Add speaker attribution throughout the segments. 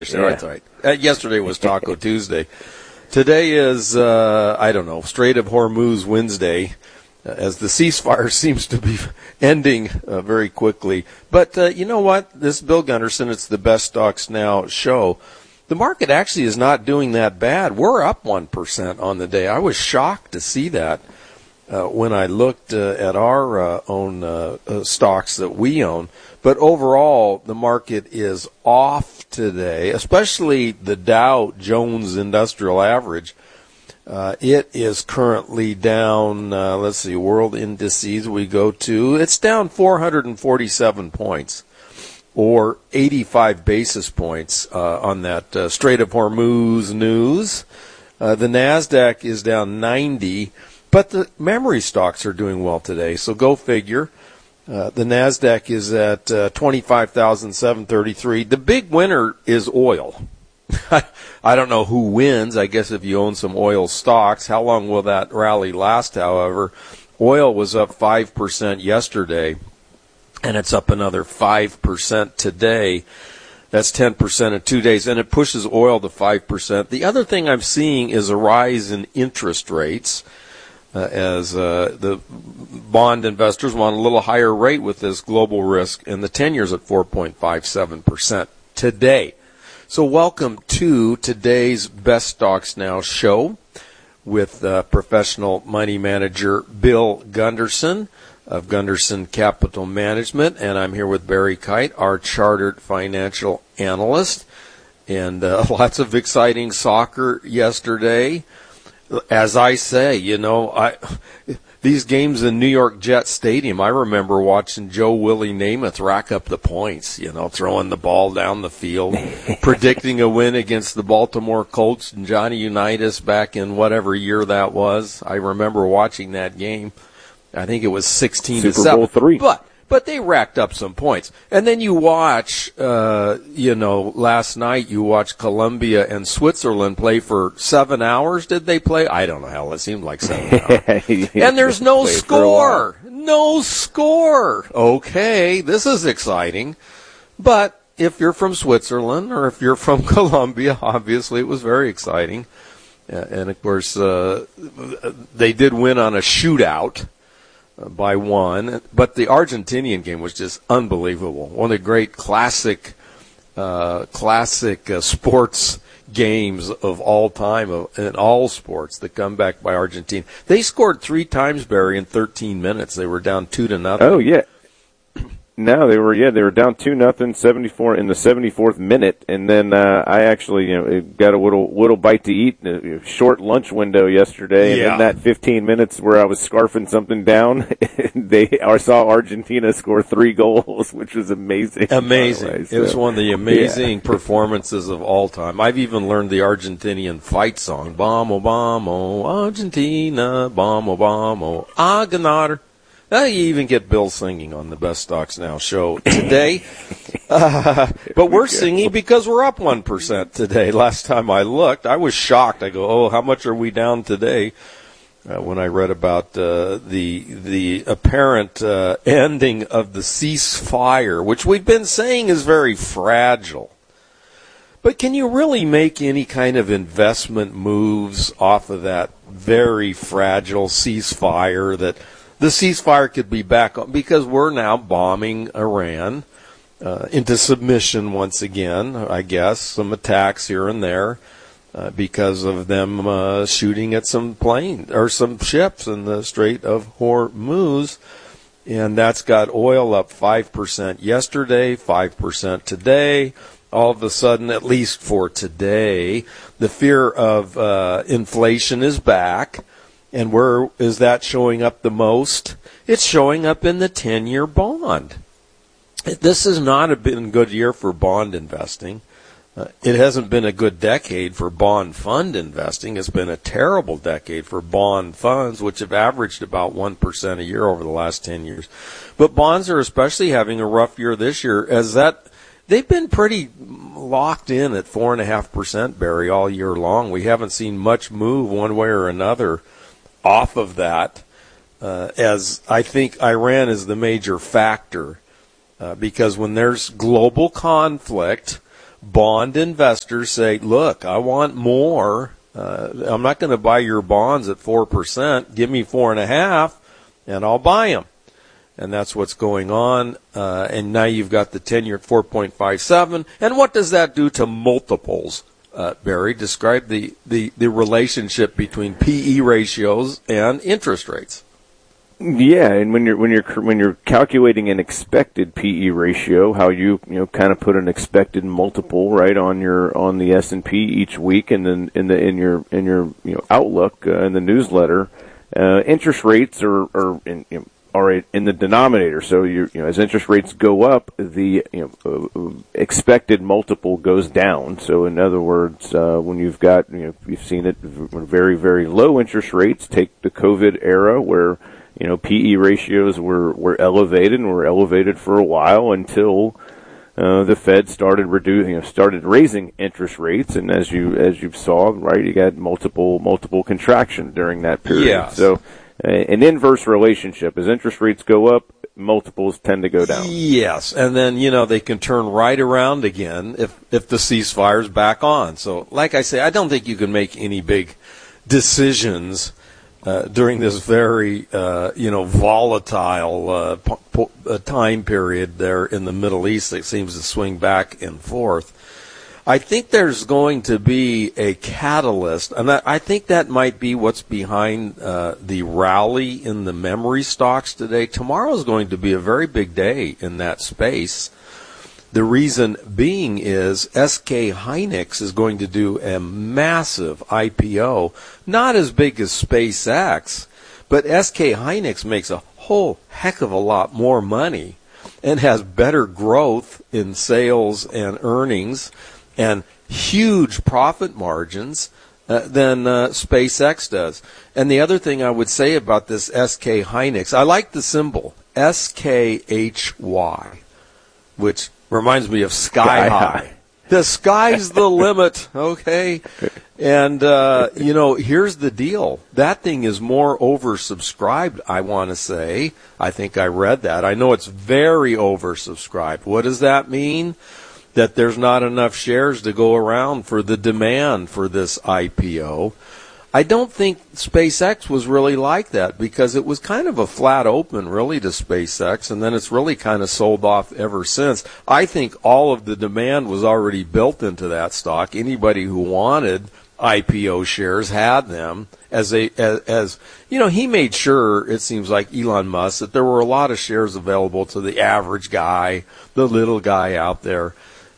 Speaker 1: Yeah. That's right. Yesterday was Taco Tuesday. Today is, Strait of Hormuz Wednesday, as the ceasefire seems to be ending very quickly. But you know what? This is Bill Gunderson. It's the Best Stocks Now show. The market actually is not doing that bad. We're up 1% on the day. I was shocked to see that when I looked at our own stocks that we own. But overall, the market is off today, especially the Dow Jones Industrial Average. It is currently down, world indices we go to. It's down 447 points, or 85 basis points on that Strait of Hormuz news. The NASDAQ is down 90, but the memory stocks are doing well today, so go figure. The NASDAQ is at 25,733. The big winner is oil. I don't know who wins. I guess if you own some oil stocks. How long will that rally last, however? Oil was up 5% yesterday, and it's up another 5% today. That's 10% in 2 days, and it pushes oil to 5%. The other thing I'm seeing is a rise in interest rates. As the bond investors want a little higher rate with this global risk, and the 10-year's at 4.57% today. So welcome to today's Best Stocks Now show with professional money manager Bill Gunderson of Gunderson Capital Management, and I'm here with Barry Kite, our chartered financial analyst, and lots of exciting soccer yesterday. As I say, these games in New York Jet Stadium, I remember watching Joe Willie Namath rack up the points, throwing the ball down the field, predicting a win against the Baltimore Colts and Johnny Unitas back in whatever year that was. I remember watching that game. I think it was 16-7.
Speaker 2: Super Bowl III.
Speaker 1: But they racked up some points. And then you watch, last night you watched Colombia and Switzerland play for 7 hours. Did they play? I don't know. Hell, it seemed like 7 hours. And there's no score. No score. Okay, this is exciting. But if you're from Switzerland or if you're from Colombia, obviously it was very exciting. And, of course, they did win on a shootout by one, but the Argentinian game was just unbelievable. One of the great classic sports games of all time in all sports. The comeback by Argentina. They scored 3 times, Barry, in 13 minutes. They were down 2-0.
Speaker 2: Oh yeah. No, they were down 2-0, 74 in the 74th minute, and then I actually got a little bite to eat in a short lunch window yesterday, and in that 15 minutes where I was scarfing something down, I saw Argentina score 3 goals, which was amazing.
Speaker 1: Amazing. It was one of the amazing performances of all time. I've even learned the Argentinian fight song, Vamos, vamos, Argentina, vamos, vamos, a ganar. You even get Bill singing on the Best Stocks Now show today. But we're singing because we're up 1% today. Last time I looked, I was shocked. I go, how much are we down today? When I read about the apparent ending of the ceasefire, which we've been saying is very fragile. But can you really make any kind of investment moves off of that very fragile ceasefire that the ceasefire could be back on, because we're now bombing Iran into submission once again, I guess, some attacks here and there because of them shooting at some planes or some ships in the Strait of Hormuz. And that's got oil up 5% yesterday, 5% today. All of a sudden, at least for today, the fear of inflation is back. And where is that showing up the most? It's showing up in the 10-year bond. This has not been a good year for bond investing. It hasn't been a good decade for bond fund investing. It's been a terrible decade for bond funds, which have averaged about 1% a year over the last 10 years. But bonds are especially having a rough year this year, as they've been pretty locked in at 4.5%, Barry, all year long. We haven't seen much move one way or another off of that, as I think Iran is the major factor, because when there's global conflict, bond investors say, look, I want more. I'm not going to buy your bonds at 4%. Give me 4.5%, and I'll buy them. And that's what's going on. And now you've got the 10-year at 4.57. And what does that do to multiples? Barry, describe the relationship between PE ratios and interest rates.
Speaker 2: Yeah, and when you're calculating an expected PE ratio, how you kind of put an expected multiple right on the S&P each week, and then in your outlook in the newsletter, interest rates are in the denominator. So as interest rates go up, the expected multiple goes down. So in other words, when you've got you've seen it when very, very low interest rates, take the COVID era where PE ratios were elevated and were elevated for a while until the Fed started raising interest rates, and as you saw, right, you got multiple contraction during that period.
Speaker 1: Yes.
Speaker 2: So an inverse relationship. As interest rates go up, multiples tend to go down.
Speaker 1: Yes, and then, they can turn right around again if the ceasefire's back on. So, like I say, I don't think you can make any big decisions during this very, volatile time period there in the Middle East that seems to swing back and forth. I think there's going to be a catalyst, and I think that might be what's behind the rally in the memory stocks today. Tomorrow is going to be a very big day in that space. The reason being is SK Hynix is going to do a massive IPO, not as big as SpaceX, but SK Hynix makes a whole heck of a lot more money and has better growth in sales and earnings and huge profit margins than SpaceX does. And the other thing I would say about this SK Hynix, I like the symbol, SKHY, which reminds me of Sky High. The sky's the limit, okay? And, here's the deal. That thing is more oversubscribed, I want to say. I think I read that. I know it's very oversubscribed. What does that mean? That there's not enough shares to go around for the demand for this IPO. I don't think SpaceX was really like that because it was kind of a flat open really to SpaceX, and then it's really kind of sold off ever since. I think all of the demand was already built into that stock. Anybody who wanted IPO shares had them as he made sure, it seems like Elon Musk, that there were a lot of shares available to the average guy, the little guy out there.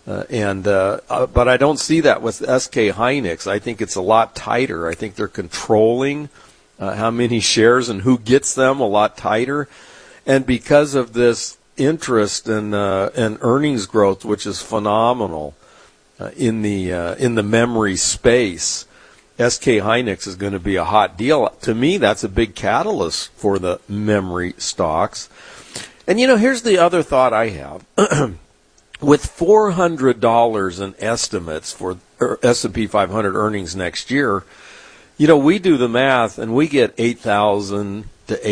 Speaker 1: But I don't see that with SK Hynix. I think it's a lot tighter. I think they're controlling how many shares and who gets them a lot tighter. And because of this interest and earnings growth, which is phenomenal in the memory space, SK Hynix is going to be a hot deal. To me, that's a big catalyst for the memory stocks. And here's the other thought I have. With $400 in estimates for S&P 500 earnings next year, we do the math and we get 8,000 to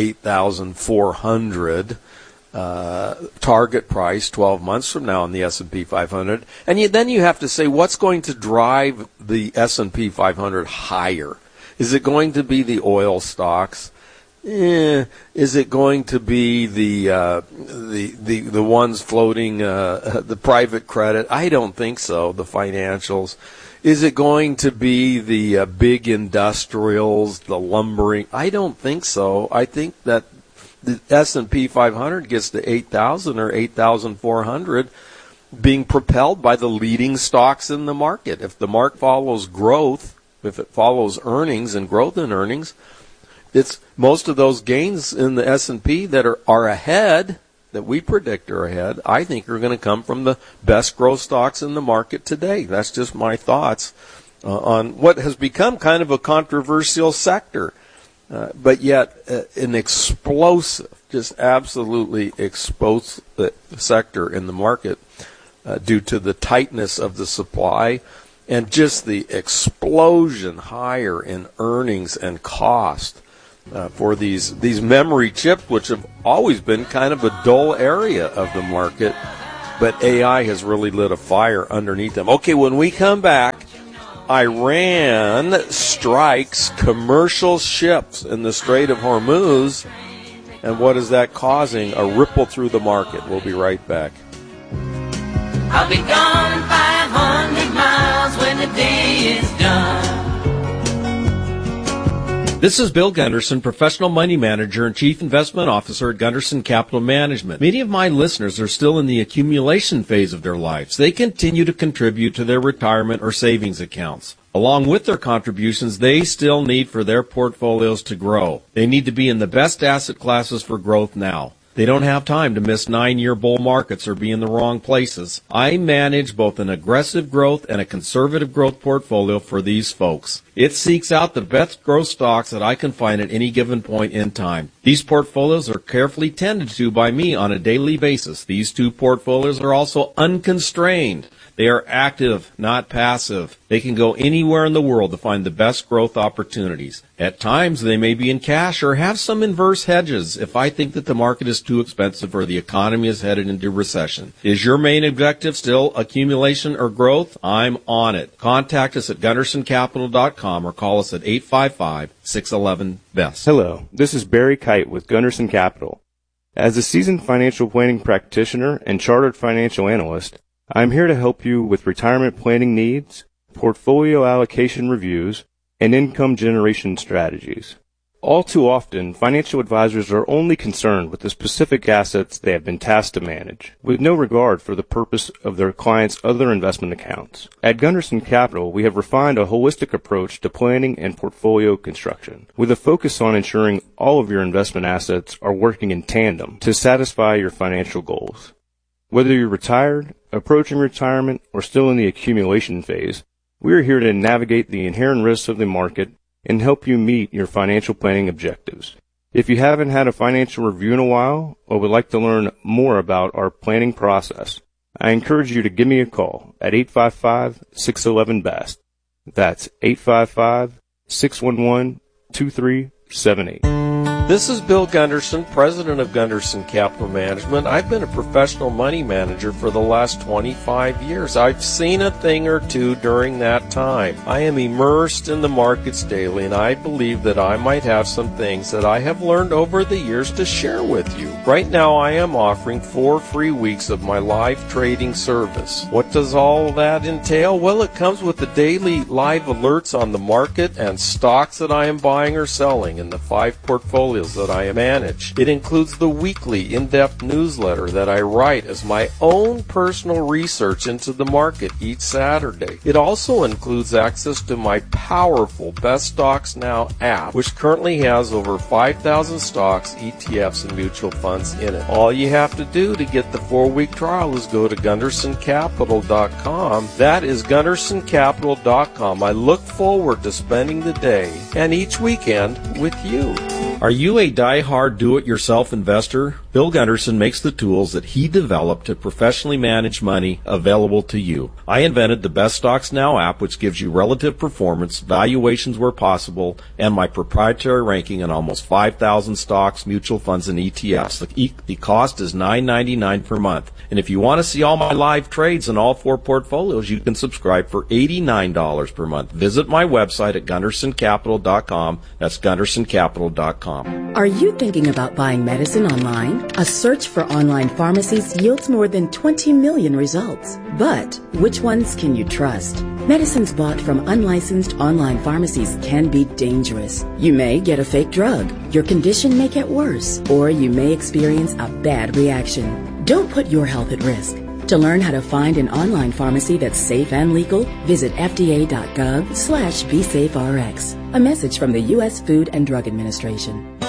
Speaker 1: 8,400 target price 12 months from now in the S&P 500. And then you have to say, what's going to drive the S&P 500 higher? Is it going to be the oil stocks? Is it going to be the ones floating the private credit? I don't think so. The financials. Is it going to be the big industrials, the lumbering? I don't think so. I think that the S&P 500 gets to 8,000 or 8,400 being propelled by the leading stocks in the market. If the market follows growth, if it follows earnings and growth in earnings, it's most of those gains in the S&P that are ahead, that we predict are ahead, I think are going to come from the best growth stocks in the market today. That's just my thoughts on what has become kind of a controversial sector, but yet an explosive, just absolutely explosive sector in the market due to the tightness of the supply and just the explosion higher in earnings and cost. For these memory chips, which have always been kind of a dull area of the market, but AI has really lit a fire underneath them. Okay, when we come back, Iran strikes commercial ships in the Strait of Hormuz, and what is that causing? A ripple through the market. We'll be right back.
Speaker 3: I'll be gone 500 miles when the day is done.
Speaker 1: This is Bill Gunderson, professional money manager and chief investment officer at Gunderson Capital Management. Many of my listeners are still in the accumulation phase of their lives. They continue to contribute to their retirement or savings accounts. Along with their contributions, they still need for their portfolios to grow. They need to be in the best asset classes for growth now. They don't have time to miss 9-year bull markets or be in the wrong places. I manage both an aggressive growth and a conservative growth portfolio for these folks. It seeks out the best growth stocks that I can find at any given point in time. These portfolios are carefully tended to by me on a daily basis. These two portfolios are also unconstrained. They are active, not passive. They can go anywhere in the world to find the best growth opportunities. At times, they may be in cash or have some inverse hedges if I think that the market is too expensive or the economy is headed into recession. Is your main objective still accumulation or growth? I'm on it. Contact us at GundersonCapital.com or call us at 855-611-BEST.
Speaker 4: Hello, this is Barry Kite with Gunderson Capital. As a seasoned financial planning practitioner and chartered financial analyst, I'm here to help you with retirement planning needs, portfolio allocation reviews, and income generation strategies. All too often, financial advisors are only concerned with the specific assets they have been tasked to manage, with no regard for the purpose of their clients' other investment accounts. At Gunderson Capital, we have refined a holistic approach to planning and portfolio construction, with a focus on ensuring all of your investment assets are working in tandem to satisfy your financial goals. Whether you're retired, approaching retirement, or still in the accumulation phase, we are here to navigate the inherent risks of the market and help you meet your financial planning objectives. If you haven't had a financial review in a while or would like to learn more about our planning process, I encourage you to give me a call at 855-611-BEST. That's 855-611-2378.
Speaker 1: This is Bill Gunderson, president of Gunderson Capital Management. I've been a professional money manager for the last 25 years. I've seen a thing or two during that time. I am immersed in the markets daily, and I believe that I might have some things that I have learned over the years to share with you. Right now, I am offering 4 free weeks of my live trading service. What does all that entail? Well, it comes with the daily live alerts on the market and stocks that I am buying or selling in the 5 portfolios that I manage. It includes the weekly in-depth newsletter that I write as my own personal research into the market each Saturday. It also includes access to my powerful Best Stocks Now app, which currently has over 5,000 stocks, ETFs, and mutual funds in it. All you have to do to get the 4-week trial is go to GundersonCapital.com. That is GundersonCapital.com. I look forward to spending the day and each weekend with you. Are you a die-hard do-it-yourself investor? Bill Gunderson makes the tools that he developed to professionally manage money available to you. I invented the Best Stocks Now app, which gives you relative performance, valuations where possible, and my proprietary ranking on almost 5,000 stocks, mutual funds, and ETFs. The cost is $9.99 per month. And if you want to see all my live trades in all 4 portfolios, you can subscribe for $89 per month. Visit my website at GundersonCapital.com. That's GundersonCapital.com.
Speaker 5: Are you thinking about buying medicine online? A search for online pharmacies yields more than 20 million results. But which ones can you trust? Medicines bought from unlicensed online pharmacies can be dangerous. You may get a fake drug, your condition may get worse, or you may experience a bad reaction. Don't put your health at risk. To learn how to find an online pharmacy that's safe and legal, visit fda.gov/BeSafeRx. A message from the U.S. Food and Drug Administration.